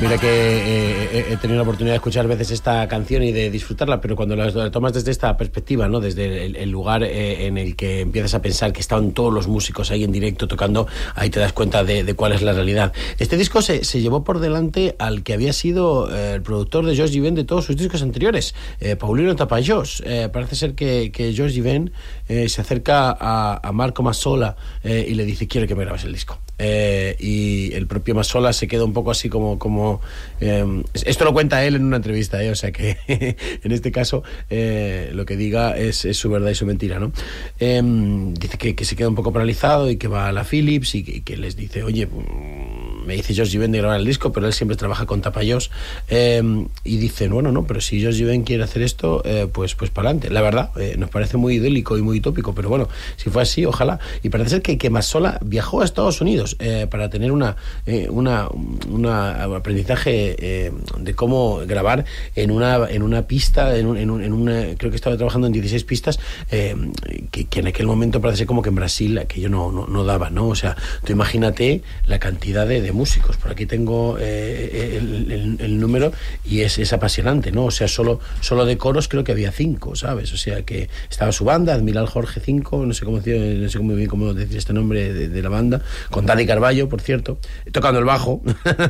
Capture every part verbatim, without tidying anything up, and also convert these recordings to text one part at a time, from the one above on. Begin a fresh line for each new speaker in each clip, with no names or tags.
Mira que eh, he tenido la oportunidad de escuchar veces esta canción y de disfrutarla, pero cuando la tomas desde esta perspectiva, ¿no? Desde el, el lugar eh, en el que empiezas a pensar que estaban todos los músicos ahí en directo tocando, ahí te das cuenta de, de cuál es la realidad. Este disco se, se llevó por delante al que había sido eh, el productor de George Given de todos sus discos anteriores, eh, Paulino Tapajós. Eh, parece ser que, que George Given eh, se acerca a, a Marco Massola eh, y le dice: quiero que me grabes el disco. Eh, y el propio Massola se queda un poco así como, como eh, esto lo cuenta él en una entrevista, eh, o sea que en este caso eh, lo que diga es, es su verdad y su mentira, ¿no? Eh, dice que, que se queda un poco paralizado y que va a la Philips y que, y que les dice: oye, me dice George Given de grabar el disco, pero él siempre trabaja con Tapajós, eh, y dice: bueno, no, pero si George Given quiere hacer esto, eh, pues, pues para adelante. La verdad, eh, nos parece muy idílico y muy utópico, pero bueno, si fue así, ojalá. Y parece ser que, que Massola viajó a Estados Unidos Eh, para tener una, eh, una, una aprendizaje eh, de cómo grabar en una, en una pista, en, un, en, un, en una, creo que estaba trabajando en dieciséis pistas, eh, que, que en aquel momento parece ser como que en Brasil aquello no, no, no daba, ¿no? O sea, tú imagínate la cantidad de, de músicos. Por aquí tengo eh, el, el, el número y es, es apasionante, ¿no? O sea, solo, solo de coros creo que había cinco, ¿sabes? O sea, que estaba su banda, Admiral Jorge cinco, no sé cómo decir, no sé muy bien cómo decir este nombre de, de la banda, con Dani Carballo, por cierto, tocando el bajo.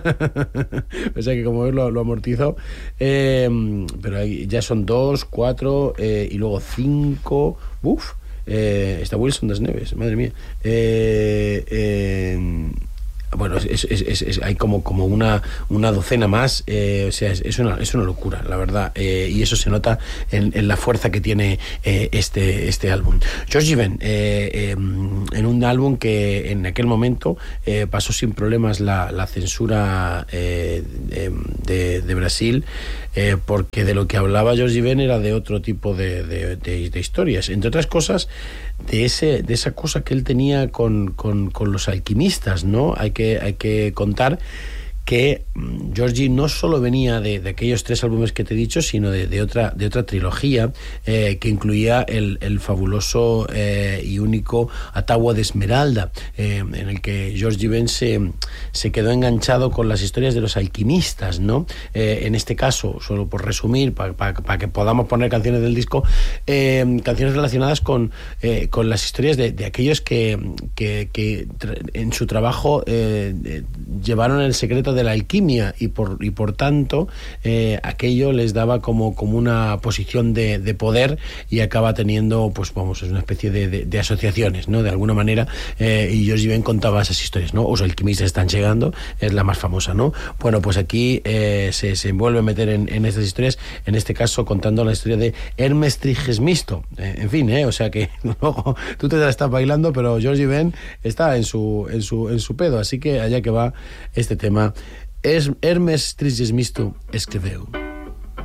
O sea que como ves lo, lo amortizó, eh, pero ahí ya son dos, cuatro eh, y luego cinco. Uf, eh, está Wilson Das Neves, madre mía. eh, eh, Bueno, es, es, es, es, hay como, como una, una docena más, eh, o sea, es, es, una, es una locura, la verdad, eh, y eso se nota en, en la fuerza que tiene eh, este, este álbum. George Given, eh, eh, en un álbum que en aquel momento eh, pasó sin problemas la, la censura eh, de, de, de Brasil, eh, porque de lo que hablaba George Given era de otro tipo de, de, de, de historias, entre otras cosas, de ese de esa cosa que él tenía con, con, con los alquimistas, ¿no? Hay que, hay que contar que Georgie no solo venía de, de aquellos tres álbumes que te he dicho, sino de, de, otra, de otra trilogía eh, que incluía el, el fabuloso eh, y único Atagua de Esmeralda, eh, en el que George Given se, se quedó enganchado con las historias de los alquimistas, ¿no? Eh, en este caso, solo por resumir, para pa, pa que podamos poner canciones del disco, eh, canciones relacionadas con, eh, con las historias de, de aquellos que, que, que en su trabajo eh, eh, llevaron el secreto de la alquimia y por, y por tanto eh, aquello les daba como, como una posición de, de poder y acaba teniendo, pues vamos, es una especie de, de, de asociaciones, ¿no? De alguna manera, eh, y George Given contaba esas historias, ¿no? Los alquimistas están llegando, es la más famosa, ¿no? Bueno, pues aquí eh, se, se envuelve a meter en, en estas historias, en este caso contando la historia de Hermes Trismegisto, eh, en fin, eh, o sea que luego tú te la estás bailando, pero George Given está en su, en su, en su pedo, así que allá que va este tema. Hermes Trismegisto escreveu.